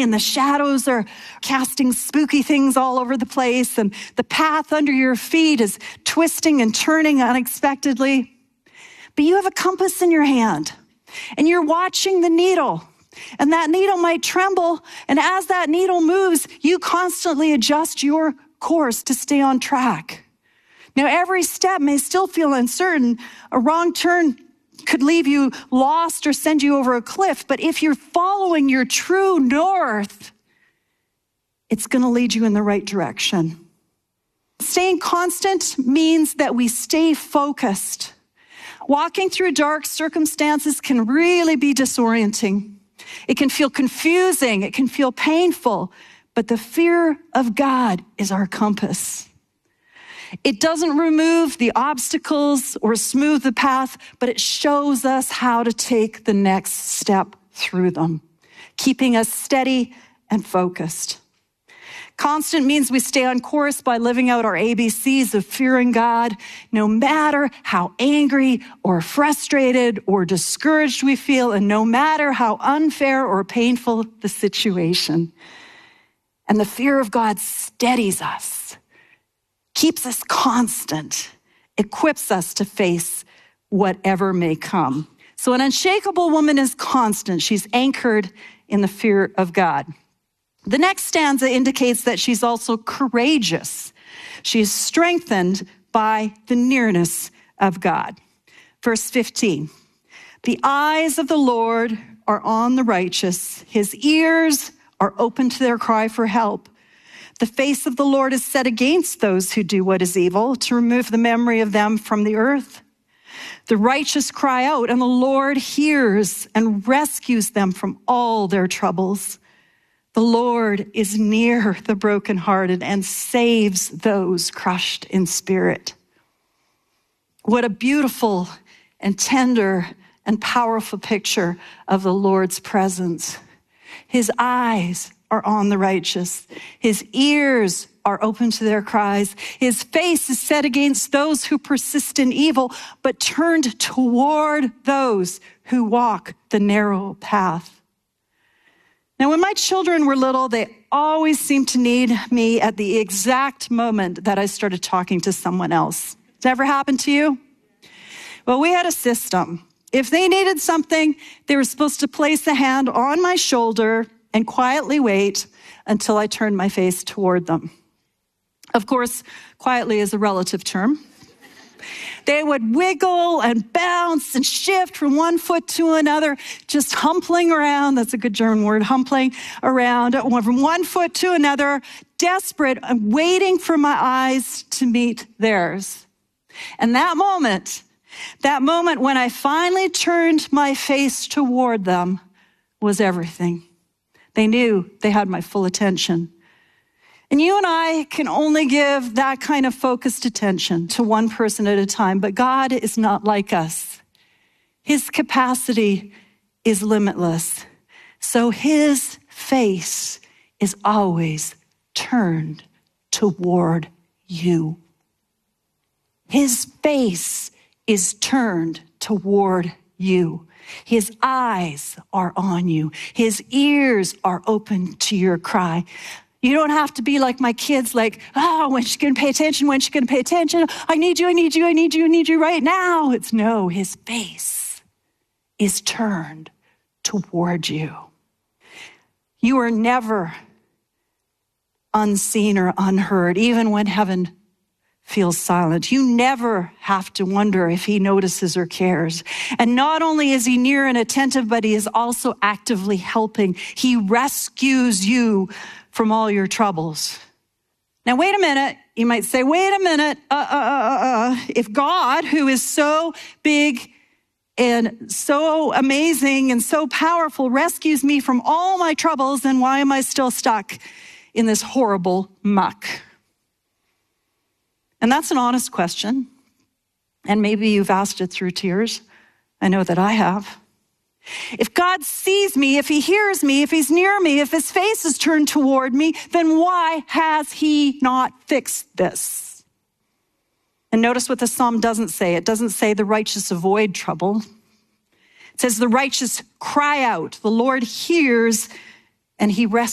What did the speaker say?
and the shadows are casting spooky things all over the place, and the path under your feet is twisting and turning unexpectedly. But you have a compass in your hand, and you're watching the needle, and that needle might tremble, and as that needle moves, you constantly adjust your course to stay on track. Now, every step may still feel uncertain. A wrong turn could leave you lost or send you over a cliff, but if you're following your true north, it's going to lead you in the right direction. Staying constant means that we stay focused. Walking through dark circumstances can really be disorienting. It can feel confusing. It can feel painful. But the fear of God is our compass. It doesn't remove the obstacles or smooth the path, but it shows us how to take the next step through them, keeping us steady and focused. Constant means we stay on course by living out our ABCs of fearing God, no matter how angry or frustrated or discouraged we feel, and no matter how unfair or painful the situation. And the fear of God steadies us, keeps us constant, equips us to face whatever may come. So an unshakable woman is constant. She's anchored in the fear of God. The next stanza indicates that she's also courageous. She is strengthened by the nearness of God. Verse 15, the eyes of the Lord are on the righteous. His ears are open to their cry for help. The face of the Lord is set against those who do what is evil, to remove the memory of them from the earth. The righteous cry out, and the Lord hears and rescues them from all their troubles. The Lord is near the brokenhearted and saves those crushed in spirit. What a beautiful and tender and powerful picture of the Lord's presence. His eyes are on the righteous. His ears are open to their cries. His face is set against those who persist in evil, but turned toward those who walk the narrow path. Now, when my children were little, they always seemed to need me at the exact moment that I started talking to someone else. Does that ever happen to you? Well, we had a system. If they needed something, they were supposed to place a hand on my shoulder and quietly wait until I turned my face toward them. Of course, quietly is a relative term. They would wiggle and bounce and shift from one foot to another, just humpling around. That's a good German word, humpling around from one foot to another, desperate and waiting for my eyes to meet theirs. And that moment when I finally turned my face toward them was everything. They knew they had my full attention. And you and I can only give that kind of focused attention to one person at a time, but God is not like us. His capacity is limitless. So his face is always turned toward you. His face is turned toward you. His eyes are on you. His ears are open to your cry. You don't have to be like my kids, like, when's she going to pay attention? When's she going to pay attention? I need you, I need you, I need you, I need you right now. It's no, his face is turned toward you. You are never unseen or unheard, even when heaven feels silent. You never have to wonder if he notices or cares. And not only is he near and attentive, but he is also actively helping. He rescues you from all your troubles. Now, wait a minute. You might say, wait a minute. If God, who is so big and so amazing and so powerful, rescues me from all my troubles, then why am I still stuck in this horrible muck? And that's an honest question. And maybe you've asked it through tears. I know that I have. If God sees me, if he hears me, if he's near me, if his face is turned toward me, then why has he not fixed this? And notice what the psalm doesn't say. It doesn't say the righteous avoid trouble. It says the righteous cry out. The Lord hears and he rescues.